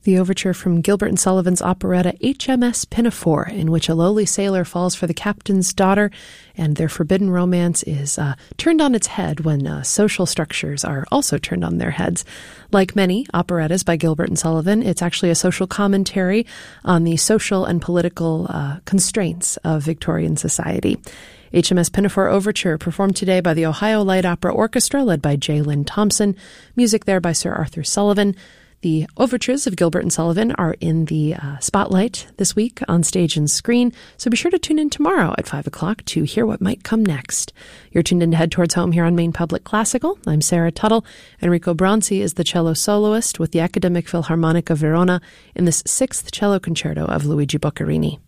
The overture from Gilbert and Sullivan's operetta HMS Pinafore, in which a lowly sailor falls for the captain's daughter, and their forbidden romance is turned on its head when social structures are also turned on their heads. Like many operettas by Gilbert and Sullivan, it's actually a social commentary on the social and political constraints of Victorian society. HMS Pinafore Overture, performed today by the Ohio Light Opera Orchestra, led by J. Lynn Thompson. Music there by Sir Arthur Sullivan. The overtures of Gilbert and Sullivan are in the spotlight this week on stage and screen, so be sure to tune in tomorrow at 5 o'clock to hear what might come next. You're tuned in to Head Towards Home here on Maine Public Classical. I'm Sarah Tuttle. Enrico Bronzi is the cello soloist with the Academic Philharmonic of Verona in this 6th cello concerto of Luigi Boccherini.